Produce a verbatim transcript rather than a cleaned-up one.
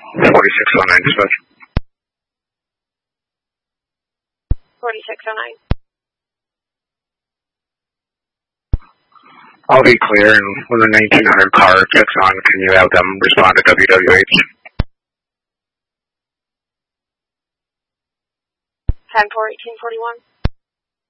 forty-six oh nine, dispatch. forty-six oh nine. I'll be clear, and when the nineteen hundred car gets on, can you have them respond to W W H? ten four eighteen forty-one.